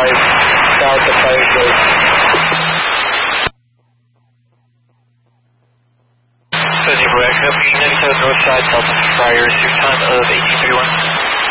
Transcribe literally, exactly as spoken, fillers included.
five, Delta five Road. So Zebra, coming in to the north side, Delta Friars, your time of eighteen thirty-one.